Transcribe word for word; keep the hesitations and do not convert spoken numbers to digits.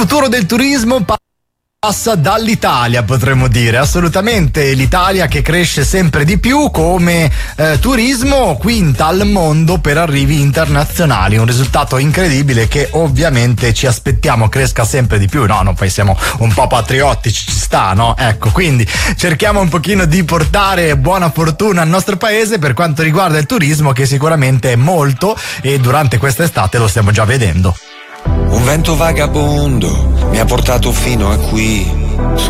futuro del turismo passa dall'Italia, potremmo dire, assolutamente. L'Italia che cresce sempre di più come eh, turismo, quinta al mondo per arrivi internazionali, un risultato incredibile che ovviamente ci aspettiamo cresca sempre di più. No, non poi siamo un po' patriottici, ci sta, no? Ecco, quindi cerchiamo un pochino di portare buona fortuna al nostro paese per quanto riguarda il turismo, che sicuramente è molto, e durante quest'estate lo stiamo già vedendo. Un vento vagabondo mi ha portato fino a qui.